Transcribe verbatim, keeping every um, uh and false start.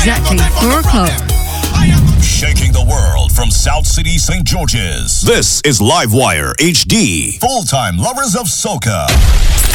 exactly four o'clock. Shaking the world from South City, Saint George's. This is Livewire H D. Full-time lovers of soca.